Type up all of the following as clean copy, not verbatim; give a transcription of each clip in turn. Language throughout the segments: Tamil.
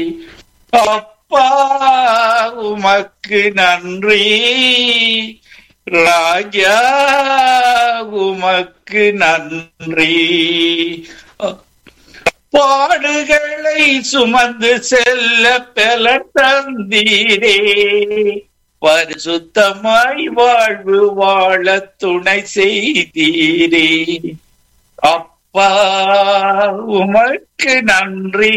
அப்பா உமக்கு நன்றி, ராஜா உமக்கு நன்றி. பாடுகளை சுமந்து செல்ல பலன் தந்தீரே, பரிசுத்தமாய் வாழ்வு வாழ துணை செய்தீரே. அப்பா உமக்கு நன்றி,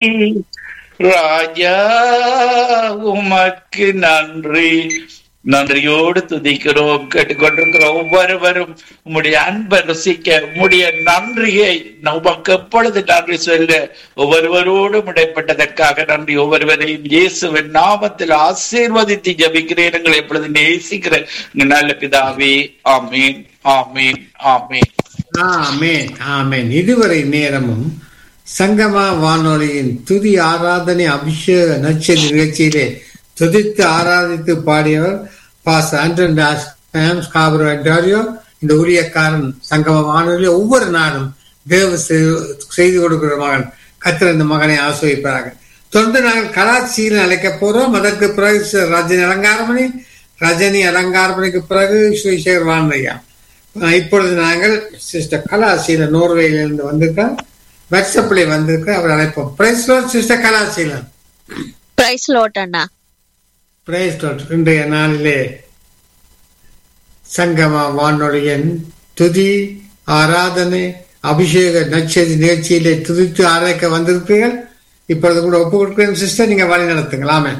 ராஜா உமக்கு நன்றி. நன்றியோடு துதிக்கிறோம். கேட்டுக்கொண்டிருக்கிற ஒவ்வொருவரும் உம்முடைய அன்பை ருசிக்க, உம்முடைய நன்றியை நமக்கு எப்பொழுது நன்றி சொல்ல ஒவ்வொருவரோடும் இடைப்பட்டதற்காக நன்றி. ஒவ்வொருவரையும் இயேசுவின் நாமத்தில் ஆசீர்வதித்து ஜெபிக்கிறேன். எங்களை எப்பொழுது நேசிக்கிற நல்ல பிதாவே, ஆமீன், ஆமீன், ஆமீன், ஆமேன், ஆமேன். இதுவரை நேரமும் சங்கமா வானொலியின் துதி ஆராதனை அபிஷேக நற்செய்தி நிகழ்ச்சியிலே துதித்து ஆராதித்து பாடியவர் pass Anton Das Scarborough Ontario. இந்த ஊழியக்காரன் சங்கம வானொலியில் ஒவ்வொரு நாளும் தேவ செய்து கொடுக்கிற மகன். கர்த்தர் இந்த மகனை ஆசிர்வதிப்பார்கள். தொடர்ந்து நாங்கள் கலாச்சியில் அழைக்க போறோம். அதற்கு பிறகு ரஜினி அலங்காரமணிக்கு பிறகு ஸ்ரீசேகர் வானையா. இப்பொழுது நாங்கள் சிஸ்டர் கலாசீலன் நோர்வேயிலிருந்து வந்திருக்கார், வாட்ஸ்அப்ல வந்திருக்க அவர் அழைப்போம். Price Lord sister Kalaseelan. Price Lord அண்ணா. Price Lord. இன்றைய நாளிலே சங்கமா வானொலியின் துதி ஆராதனை அபிஷேக நற்செய்தி நிகழ்ச்சியிலே துதித்து ஆராய்க்க வந்திருப்பீர்கள். இப்பொழுது கூட ஒப்பு கொடுக்கிறேன் சிஸ்டர், நீங்க வழி நடத்துங்களாமே.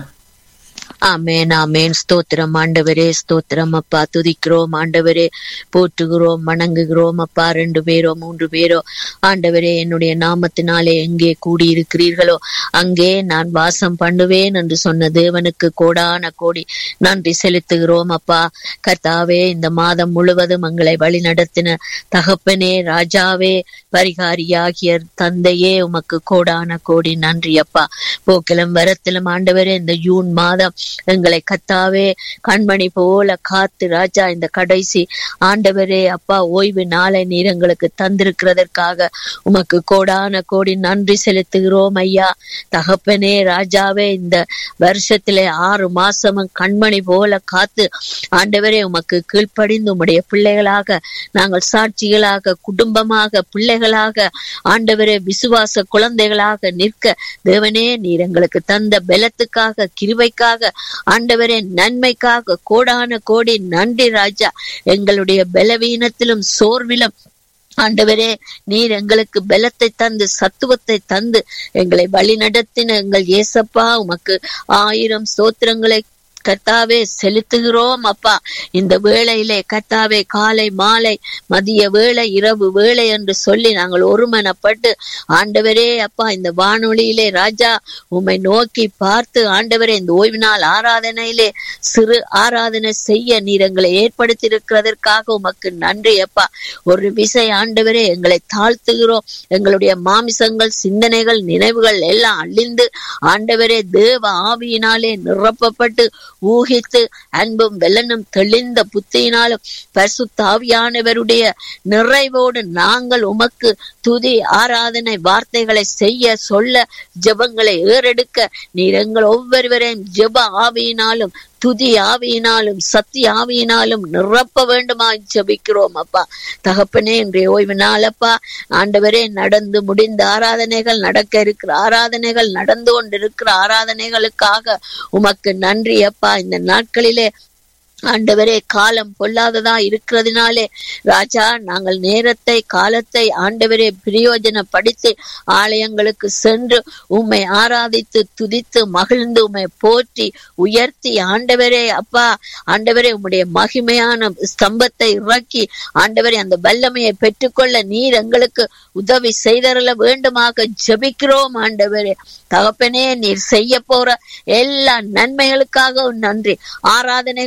ஆமேன், ஆமேன். ஸ்தோத்திரம் ஆண்டவரே, ஸ்தோத்திரம் அப்பா. துதிக்கிறோம் ஆண்டவரே, போற்றுகிறோம், வணங்குகிறோம் அப்பா. 2 பேரோ 3 பேரோ ஆண்டவரே என்னுடைய நாமத்தினாலே எங்கே கூடியிருக்கிறீர்களோ அங்கே நான் வாசம் பண்ணுவேன் என்று சொன்ன தேவனுக்கு கோடான கோடி நன்றி செலுத்துகிறோம் அப்பா. கர்த்தாவே, இந்த மாதம் முழுவதும் எங்களை வழி நடத்தின தகப்பனே, ராஜாவே, பரிகாரியாகிய தந்தையே, உமக்கு கோடான கோடி நன்றி அப்பா. போக்கிலும் வரத்திலும் ஆண்டவரே இந்த ஜூன் மாதம் எங்களை கர்த்தாவே கண்மணி போல காத்து ராஜா இந்த கடைசி ஆண்டவரே அப்பா ஓய்வு நாளை நீர் எங்களுக்கு தந்திருக்கிறதற்காக உமக்கு கோடான கோடி நன்றி செலுத்துகிறோம் ஐயா. தகப்பனே, ராஜாவே, இந்த வருஷத்திலே 6 மாசமும் கண்மணி போல காத்து ஆண்டவரே உமக்கு கீழ்ப்படிந்து உம்முடைய பிள்ளைகளாக நாங்கள் சாட்சிகளாக, குடும்பமாக, பிள்ளைகளாக ஆண்டவரே விசுவாச குழந்தைகளாக நிற்க தேவனே நீர் எங்களுக்கு தந்த பலத்துக்காக, கிருபைக்காக, ஆண்டவரே நன்மைக்காக கோடான கோடி நன்றி ராஜா. எங்களுடைய பலவீனத்திலும் சோர்விலும் ஆண்டவரே நீர் எங்களுக்கு பலத்தை தந்து சத்துவத்தை தந்து எங்களை வழி நடத்தின எங்கள் இயேசப்பா உமக்கு 1000 ஸ்தோத்திரங்களை கர்த்தாவே செலுத்துகிறோம் அப்பா. இந்த வேளையிலே கர்த்தாவே காலை மாலை மதிய வேளை இரவு வேளை என்று சொல்லி நாங்கள் ஒருமனப்பட்டு ஆண்டவரே அப்பா இந்த வானொலியிலே ராஜா உம்மை நோக்கி பார்த்து ஆண்டவரே இந்த ஓய்வு நாள் ஆராதனையிலே சிறு ஆராதனை செய்ய நீர் எங்களை ஏற்படுத்தி இருக்கிறதற்காக உமக்கு நன்றி அப்பா. ஒரு விசை ஆண்டவரே எங்களை தாழ்த்துகிறோம். எங்களுடைய மாமிசங்கள், சிந்தனைகள், நினைவுகள் எல்லாம் அழிந்து ஆண்டவரே தேவ ஆவியினாலே நிரப்பப்பட்டு ஊகித்து அன்பும் வெள்ளனும் தெளிந்த புத்தியினாலும் பரிசுத்த ஆவியானவருடைய நிறைவோடு நாங்கள் உமக்கு துதி ஆராதனை வார்த்தைகளை செய்ய சொல்ல ஜெபங்களை ஏறெடுக்க நீர் எங்கள் ஒவ்வொருவரையும் ஜெப ஆவியினாலும் துதி ஆவியினாலும் சத்திய ஆவியினாலும் நிரப்ப வேண்டுமா ஜெபிக்கிறோம் அப்பா. தகப்பனே, இன்றைய ஓய்வு நாளப்பா ஆண்டவரே நடந்து முடிந்த ஆராதனைகள், நடக்க இருக்கிற ஆராதனைகள், நடந்து கொண்டிருக்கிற ஆராதனைகளுக்காக உமக்கு நன்றி அப்பா. இந்த நாட்களிலே ஆண்டவரே காலம் பொல்லாததா இருக்கிறதுனாலே ராஜா நாங்கள் நேரத்தை காலத்தை ஆண்டவரே பிரயோஜனப்படுத்தி ஆலயங்களுக்கு சென்று உம்மை ஆராதித்து துதித்து மகிழ்ந்து உம்மை போற்றி உயர்த்தி ஆண்டவரே அப்பா ஆண்டவரே உம்முடைய மகிமையான ஸ்தம்பத்தை இறக்கி ஆண்டவரே அந்த வல்லமையை பெற்றுக்கொள்ள நீர் எங்களுக்கு உதவி செய்தரல வேண்டுமாக ஜெபிக்கிறோம் ஆண்டவரே. தகப்பனே, நீர் செய்ய போற எல்லா நன்மைகளுக்காக நன்றி. ஆராதனைகளிலே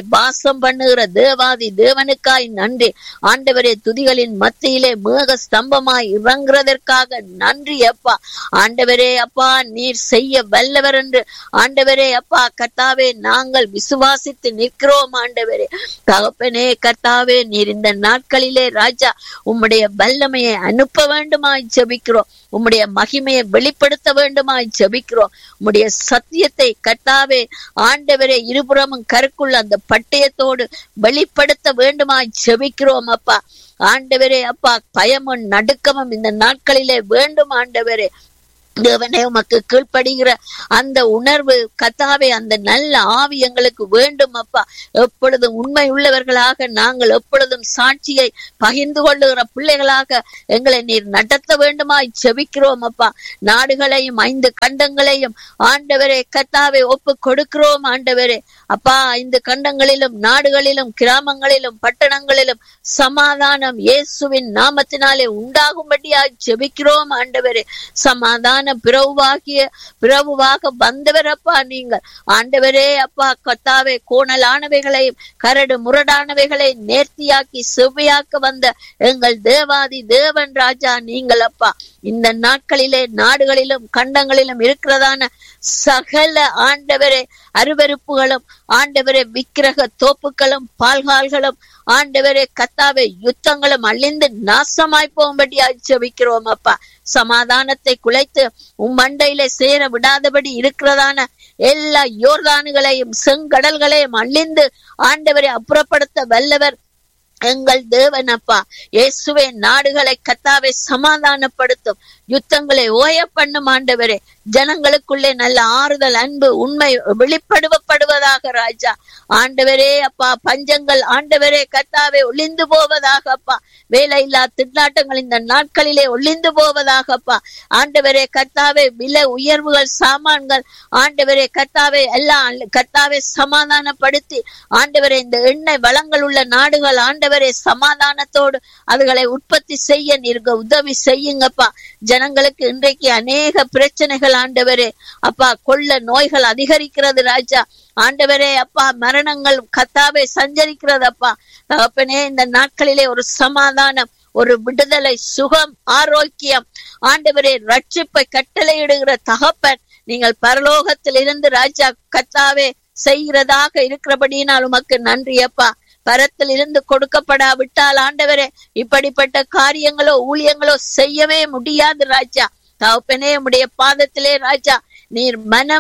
வாசம் பண்ணுகிற தேவாதி தேவனுக்காய் நன்றி. ஆண்டவரே, துதிகளின் மத்தியிலே மேக ஸ்தம்பமாய் இறங்குறதற்காக நன்றி அப்பா. ஆண்டவரே அப்பா, நீர் செய்ய வல்லவர் என்று ஆண்டவரே அப்பா கர்த்தாவே நாங்கள் விசுவாசித்து நிற்கிறோம். ஆண்டவரே தகப்பனே கர்த்தாவே, நீர் இந்த நாட்களிலே ராஜா உம்முடைய வல்லமையை அனுப்ப வேண்டுமாய் ஜெபிக்கிறோம். உம்முடைய மகிமையை வெளிப்படுத்த வேண்டுமாய் ஜெபிக்கிறோம். உம்முடைய சத்தியத்தை கர்த்தாவே ஆண்டவரே இருபுறமும் கருக்குள்ள அந்த பட்டயத்தோடு வெளிப்படுத்த வேண்டுமாய் ஜெபிக்கிறோம் அப்பா. ஆண்டவரே அப்பா, பயமும் நடுக்கமும் இந்த நாட்களிலே வேண்டும். ஆண்டவரே தேவனே, உமக்கு கீழ்ப்படுகிற அந்த உணர்வு கர்த்தாவே, அந்த நல்ல ஆவி எங்களுக்கு வேண்டும் அப்பா. எப்பொழுதும் உண்மை உள்ளவர்களாக, நாங்கள் எப்பொழுதும் சாட்சியை பகிர்ந்து கொள்ளுகிற பிள்ளைகளாக எங்களை நீர் நடத்த வேண்டுமாய் ஜெபிக்கிறோம் அப்பா. நாடுகளையும் 5 கண்டங்களையும் ஆண்டவரே கர்த்தாவே ஒப்பு கொடுக்கிறோம். ஆண்டவரே அப்பா, 5 கண்டங்களிலும் நாடுகளிலும் கிராமங்களிலும் பட்டணங்களிலும் சமாதானம் இயேசுவின் நாமத்தினாலே உண்டாகும்படியாய் ஜெபிக்கிறோம். ஆண்டவரே சமாதான பிரபுவாக வந்தவர் அப்பா நீங்கள். ஆண்டவரே அப்பா கர்த்தாவே, கோணலானவைகளையும் கரடு முரடானவைகளை நேர்த்தியாக்கி செவ்வையாக்க வந்த எங்கள் தேவாதி தேவன் ராஜா நீங்கள் அப்பா. இந்த நாட்களிலே நாடுகளிலும் கண்டங்களிலும் இருக்கிறதான சகல ஆண்டவரே அருவருப்புகளும் ஆண்டவரே விக்கிரக தோப்புகளும் பால்கால்களும் ஆண்டவரே கர்த்தாவே யுத்தங்களும் அழிந்து நாசமாய் போகும்படி ஜெபிக்கிறோம் அப்பா. சமாதானத்தை குலைத்து மண்டையில சேர விடாதபடி இருக்கிறதான எல்லா யோர்தானுகளையும் செங்கடல்களையும் அழிந்து ஆண்டவரை அப்புறப்படுத்த வல்லவர் எங்கள் தேவன் அப்பா. இயேசுவே, நாடுகளை கர்த்தாவே சமாதானப்படுத்தும், யுத்தங்களை ஓய பண்ணும் ஆண்டவரே. ஜனங்களுக்குள்ளே நல்ல ஆறுதல், அன்பு, உண்மை வெளிப்படுவதாக ராஜா. ஆண்டவரே அப்பா, பஞ்சங்கள் ஆண்டவரே கர்த்தாவே ஒளிந்து போவதாக அப்பா. வேலையில்லா திண்டாட்டங்கள் இந்த நாட்களிலே ஒளிந்து போவதாக அப்பா. ஆண்டவரே கர்த்தாவே, விலை உயர்வுகள், சாமான்கள் ஆண்டவரே கர்த்தாவே எல்லாம் கர்த்தாவே சமாதானப்படுத்தி ஆண்டவரே இந்த எண்ணெய் வளங்கள் உள்ள நாடுகள் ஆண்டவரே சமாதானத்தோடு அதுகளை உற்பத்தி செய்ய நீங்க உதவி செய்யுங்கப்பா. ஜனங்களுக்கு இன்றைக்கு அநேக பிரச்சனைகள் ஆண்டவரே அப்பா, கொள்ள நோய்கள் அதிகரிக்கிறது ராஜா. ஆண்டவரே அப்பா, மரணங்கள் கர்த்தாவே சஞ்சரிக்கிறது அப்பா. தகப்பனே, இந்த நாட்களிலே ஒரு சமாதானம், ஒரு விடுதலை, சுகம், ஆரோக்கியம் ஆண்டவரே ரட்சிப்பை கட்டளையிடுகிற தகப்பன் நீங்கள் பரலோகத்தில் இருந்து ராஜா கர்த்தாவே செய்கிறதாக இருக்கிறபடியினால் உமக்கு நன்றி அப்பா. பரத்தில் இருந்து கொடுக்கப்படாவிட்டால் ஆண்டவரே இப்படிப்பட்ட காரியங்களோ ஊழியங்களோ செய்யவே முடியாது ராஜா. தகப்பனே, உம்முடைய பாதத்திலே ராஜா நீர்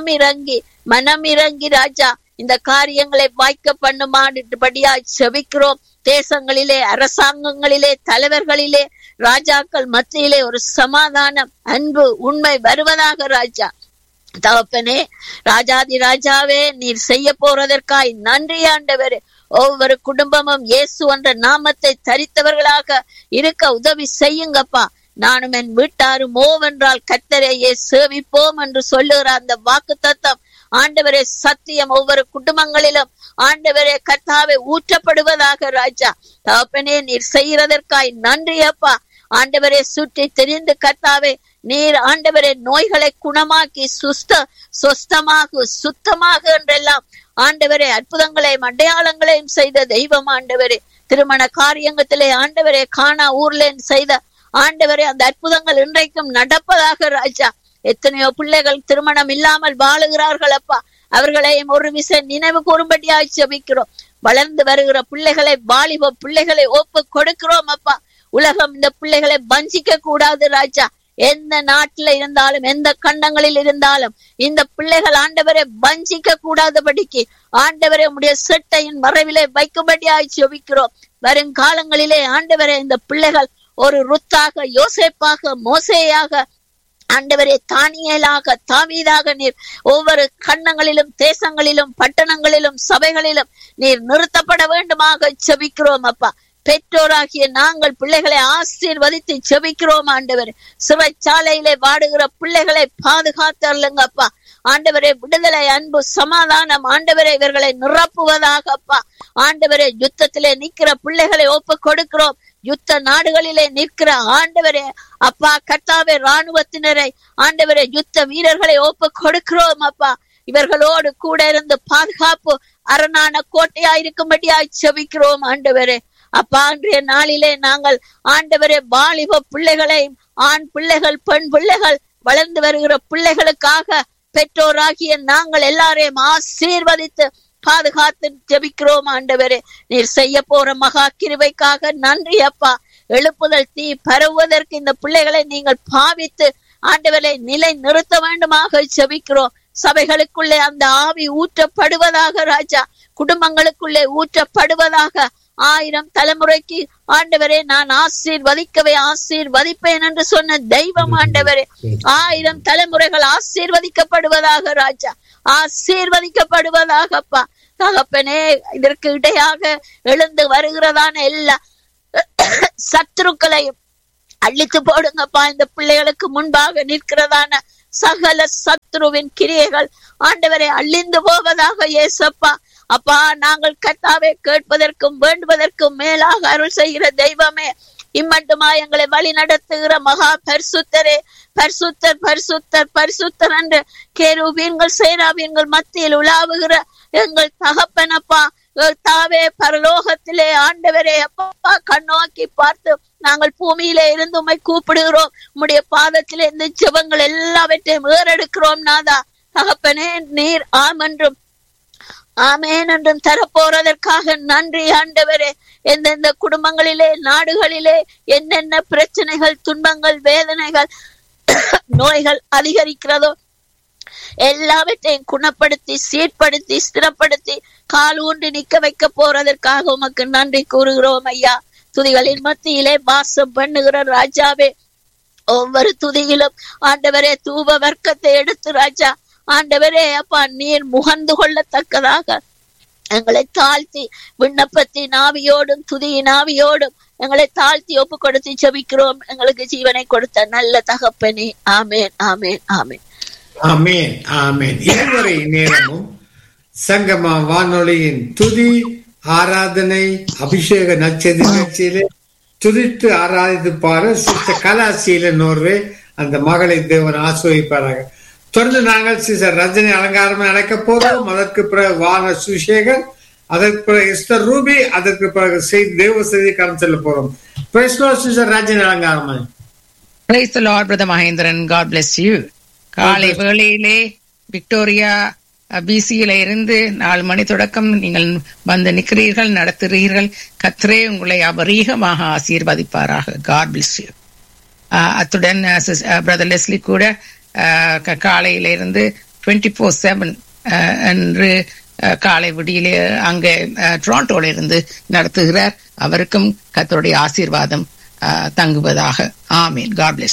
மனமிறங்கி ராஜா இந்த காரியங்களை வாய்க்க பண்ணுமாடியா செபிக்கிறோம். தேசங்களிலே, அரசாங்கங்களிலே, தலைவர்களிலே, ராஜாக்கள் மத்தியிலே ஒரு சமாதானம், அன்பு, உண்மை வருவதாக ராஜா. தகப்பனே, ராஜாதி ராஜாவே, நீர் செய்ய போறதற்காய் நன்றி ஆண்டவரே. ஒவ்வொரு குடும்பமும் இயேசு என்ற நாமத்தை தரித்தவர்களாக இருக்க உதவி செய்யுங்கப்பா. நானும் என் வீட்டாரும் ஓவென்றால் கர்த்தரையே சேவிப்போம் என்று சொல்லுகிற அந்த வாக்கு தத்தம் ஆண்டவரே சத்தியம் ஒவ்வொரு குடும்பங்களிலும் ஆண்டவரே கர்த்தாவே ஊற்றப்படுவதாக ராஜா. தகப்பனே, நீர் செய்கிறதற்காய் நன்றி அப்பா. ஆண்டவரே, சுற்றி தெரிந்து கர்த்தாவே நீர் ஆண்டவரே நோய்களை குணமாக்கி சுத்தமாக என்றெல்லாம் ஆண்டவரே அற்புதங்களையும் அடையாளங்களையும் செய்த தெய்வம் ஆண்டவரே. திருமண காரியத்திலே ஆண்டவரே காணா ஊர்ல செய்த ஆண்டவரே அந்த அற்புதங்கள் இன்றைக்கும் நடப்பதாக ராஜா. எத்தனையோ பிள்ளைகள் திருமணம் இல்லாமல் வாழுகிறார்கள் அப்பா. அவர்களையும் ஒரு விசை நினைவு கூறும்படியாய் ஜெபிக்கிறோம். வளர்ந்து வருகிற பிள்ளைகளை, வாலிப பிள்ளைகளை ஒப்பு கொடுக்கிறோம் அப்பா. உலகம் இந்த பிள்ளைகளை வஞ்சிக்க கூடாது ராஜா. எந்த நாட்டில இருந்தாலும், எந்த கண்டங்களில் இருந்தாலும் இந்த பிள்ளைகள் ஆண்டவரை வஞ்சிக்க கூடாதபடிக்கு ஆண்டவரை உடைய செட்டையின் மறைவிலே வைக்கும்படியாய் ஜெபிக்கிறோம். வருங்காலங்களிலே ஆண்டவரை இந்த பிள்ளைகள் ஒரு ருத்தாக, யோசேப்பாக, மோசேயாக ஆண்டவரே தானியேலாக, தாவீதாக நீர் ஒவ்வொரு கண்டங்களிலும், தேசங்களிலும், பட்டணங்களிலும், சபைகளிலும் நீர் நிறுத்தப்பட வேண்டுமாக ஜெபிக்கிறோம் அப்பா. பெற்றோராகிய நாங்கள் பிள்ளைகளை ஆசீர்வதித்து ஜெபிக்கிறோம் ஆண்டவர். சிறைச்சாலையிலே வாடுகிற பிள்ளைகளை பாதுகாத்தருளுங்க அப்பா. ஆண்டவரே, விடுதலை, அன்பு, சமாதானம் ஆண்டவரே இவர்களை நிரப்புவதாக அப்பா. ஆண்டவரே, யுத்தத்திலே நிற்கிற பிள்ளைகளை ஒப்பு கொடுக்கிறோம். யுத்த நாடுகளிலே நிற்கிற ஆண்டவரே அப்பா கர்த்தாவே ராணுவத்தினரை ஆண்டவரே யுத்த வீரர்களை ஒப்பு கொடுக்கிறோம் அப்பா. இவர்களோடு கூட இருந்து பாதுகாப்பு அரணான கோட்டையாயிருக்கும்படியாய் செபிக்கிறோம் ஆண்டவரே. அப்பா, அன்றைய நாளிலே நாங்கள் ஆண்டவரே வாலிப பிள்ளைகளை, ஆண் பிள்ளைகள், பெண் பிள்ளைகள், வளர்ந்து வருகிற பிள்ளைகளுக்காக பெற்றோராகிய நாங்கள் எல்லாரையும் ஆசீர்வதித்து பாதுகாத்து ஜெபிக்கிறோம் ஆண்டவரே. நீர் செய்ய போற மகா கிருபைக்காக நன்றி அப்பா. எழுப்புதல் தீ பரவுவதற்கு இந்த பிள்ளைகளை நீங்கள் பாவித்து ஆண்டவரை நிலை நிறுத்த வேண்டுமாக ஜெபிக்கிறோம். சபைகளுக்குள்ளே அந்த ஆவி ஊற்றப்படுவதாக ராஜா, குடும்பங்களுக்குள்ளே ஊற்றப்படுவதாக. 1000 தலைமுறைக்கு ஆண்டவரே நான் ஆசீர்வதிக்கவே ஆசீர்வதிப்பேன் என்று சொன்ன தெய்வம் ஆண்டவரே, 1000 தலைமுறைகள் ஆசீர்வதிக்கப்படுவதாக ராஜா, ஆசீர்வதிக்கப்படுவதாகப்பா. தகப்பனே, இதற்கு இடையாக எழுந்து வருகிறதான எல்லா சத்துருக்களையும் அழித்து போடுங்கப்பா. இந்த பிள்ளைகளுக்கு முன்பாக நிற்கிறதான சகல சத்ருவின் கிரியைகள் ஆண்டவரை அழிந்து போவதாக இயேசப்பா. அப்பா, நாங்கள் கர்த்தாவே கேட்பதற்கும் வேண்டுவதற்கும் மேலாக அருள் செய்கிற தெய்வமே, இம்மட்டுமா எங்களை வழி நடத்துகிற மகா பரிசுத்தரே, பரிசுத்தர் பரிசுத்தர் பரிசுத்தர் என்று கேருபீன்கள் சேராபீன்கள் மத்தியில் உலாவுகிற எங்கள் தகப்பனப்பா, தாவே பரலோகத்திலே ஆண்டவரே அப்பா கண்ணோக்கி பார்த்து நாங்கள் பூமியிலே இருந்து உம்மை கூப்பிடுகிறோம். உம்முடைய பாதத்திலே இந்த ஜெபங்கள் எல்லாவற்றையும் ஏறெடுக்கிறோம் நாதா. தகப்பனே, நீர் ஆம் என்றும் ஆமேன் என்றும் தரப்போறதற்காக நன்றி ஆண்டவரே. எந்தெந்த குடும்பங்களிலே, நாடுகளிலே என்னென்ன பிரச்சனைகள், துன்பங்கள், வேதனைகள், நோய்கள் அதிகரிக்கிறதோ எல்லாவற்றையும் குணப்படுத்தி, சீர்படுத்தி, ஸ்திரப்படுத்தி கால் ஊன்றி நிக்க வைக்க போறதற்காக உமக்கு நன்றி கூறுகிறோம் ஐயா. துதிகளின் மத்தியிலே வாசம் பண்ணுகிற ராஜாவே, ஒவ்வொரு துதியிலும் ஆண்டவரே தூப வர்க்கத்தை எடுத்து ராஜா ஆண்டவரே அப்பா நீர் முகந்து கொள்ளத்தக்கதாக எங்களை தாழ்த்தி விண்ணப்பத்தின் ஆவியோடும் துதியின் ஆவியோடும் எங்களை தாழ்த்தி ஒப்பு கொடுத்து ஜெபிக்கிறோம். எங்களுக்கு ஜீவனை கொடுத்த நல்ல தகப்பனே. ஆமேன், ஆமேன், ஆமேன், ஆமேன், ஆமேன். இதுவரை நேரமும் சங்கமா வானொலியின் துதி ஆராதனை அபிஷேக நட்சத்திர நிகழ்ச்சியிலே துதித்து ஆராதித்து பாட சிஸ்டர் கலாசீல நோர்வே அந்த மகளை தேவன் ஆசிர்வதிப்பாராக. தொடர்ந்து நாங்கள் சிஸ்டர் ரஜினி அலங்காரம் அழைக்க போகிறோம். அதற்கு பிறகு வான சுசேகர், அதற்கு பிறகு எஸ்தர் ரூபி, அதற்கு பிறகு தேவ செய்தி கடன் செல்ல போறோம். சிஸ்டர் ரஜினி அலங்காரம். Praise the Lord, Brother Mahendran. God bless you. காலை வேளையிலே விக்டோரியா பிசியில இருந்து 4 மணி தொடக்கம் நீங்கள் வந்து நிற்கிறீர்கள், நடத்துகிறீர்கள். கர்த்தரே உங்களை அபரீகமாக ஆசீர்வதிப்பாராக. God bless you. அத்துடன் பிரதர் லெஸ்லி கூட காலையில இருந்து 24/7 என்று காலை விடியிலே அங்கே டொரண்டோல இருந்து நடத்துகிறார். அவருக்கும் கர்த்தருடைய ஆசீர்வாதம் தங்குவதாக. ஆமீன். God bless.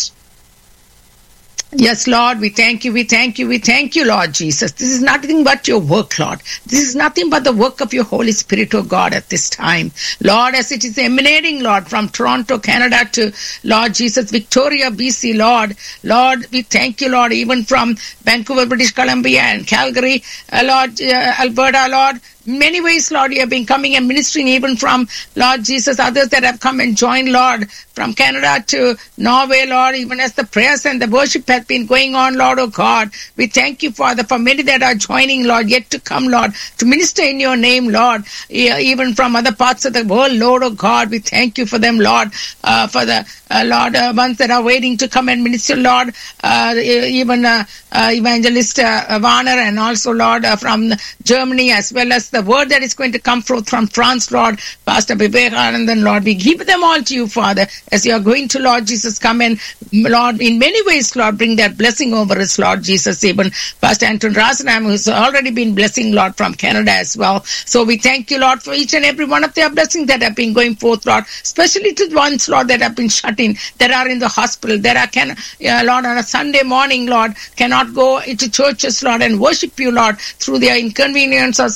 Yes, Lord, we thank you, we thank you, we thank you, Lord Jesus. This is nothing but your work, Lord. This is nothing but the work of your Holy Spirit, oh God, at this time. Lord, as it is emanating, Lord, from Toronto, Canada to, Lord Jesus, Victoria, BC, Lord, we thank you, Lord, even from Vancouver, British Columbia and Calgary, Lord, Alberta, Lord. Many ways, Lord, you have been coming and ministering even from, Lord Jesus, others that have come and joined, Lord, from Canada to Norway, Lord, even as the prayers and the worship has been going on, Lord, oh God. We thank you, Father, for many that are joining, Lord, yet to come, Lord, to minister in your name, Lord, even from other parts of the world, Lord, oh God. We thank you for them, Lord, for the, Lord, ones that are waiting to come and minister, Lord, even Evangelist Warner and also, Lord, from Germany, as well as the word that is going to come forth from France, Lord, Pastor Vivekanandan, Lord, we give them all to you, Father, as you are going to, Lord Jesus, come and, Lord, in many ways, Lord, bring that blessing over us, Lord Jesus, even Pastor Anton Rasenham, who's already been blessing, Lord, from Canada as well. So we thank you, Lord, for each and every one of their blessings that have been going forth, Lord, especially to the ones, Lord, that have been shut in, that are in the hospital, that are, Lord, on a Sunday morning, Lord, cannot go into churches, Lord, and worship you, Lord, through their inconvenience or some other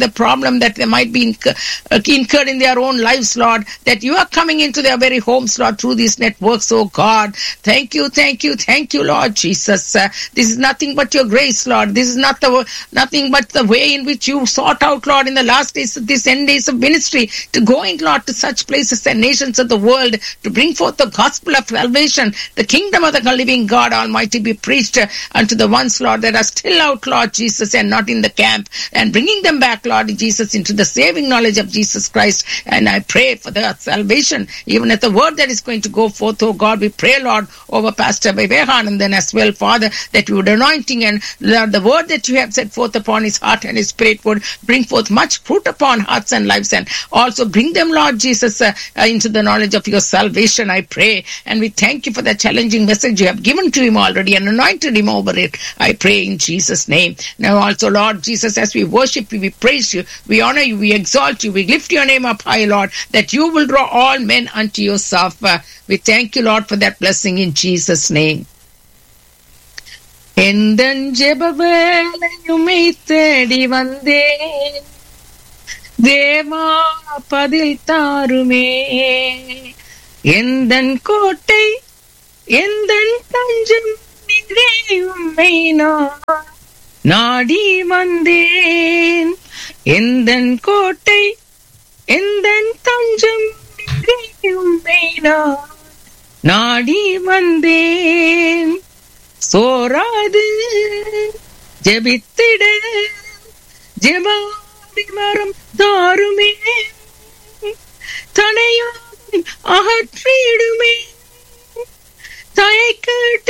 the problem that they might be incurred in their own lives, Lord, that you are coming into their very homes, Lord, through these networks, oh God. Thank you, Lord Jesus. This is nothing but your grace, Lord. This is nothing but the way in which you sought out, Lord, in the last days of this end days of ministry, to going, Lord, to such places and nations of the world, to bring forth the gospel of salvation, the kingdom of the living God Almighty be preached unto the ones, Lord, that are still out, Lord Jesus, and not in the camp, and bringing them back, Lord Jesus, into the saving knowledge of Jesus Christ. And I pray for the salvation, even at the word that is going to go forth, oh God. We pray, Lord, over Pastor Vivekanand then as well, Father, that you would anointing and Lord, the word that you have set forth upon his heart and his spirit would bring forth much fruit upon hearts and lives, and also bring them, Lord Jesus, into the knowledge of your salvation, I pray. And we thank you for the challenging message you have given to him already and anointed him over it, I pray in Jesus' name. Now also, Lord Jesus, as we worship you, we praise you, we honor you, we exalt you, we lift your name up high, Lord, that you will draw all men unto yourself. We thank you, Lord, for that blessing in Jesus' name. எந்தன் ஜெப வேளையுமை தேடி வந்தேன் தேவா பதில் தாருமே எந்தன் கோட்டை எந்தன் தஞ்சம் நீரே உம்மை நான் நாடி வந்தேன் எந்தன் கோட்டை எந்தன் தஞ்சம் நீரே உம்மை நான் நாடி வந்தேன் சோராது ஜெபித்திட ஜெபாதிமரம் தாருமே தனையும் அகற்றிடுமே தயக்கட்டு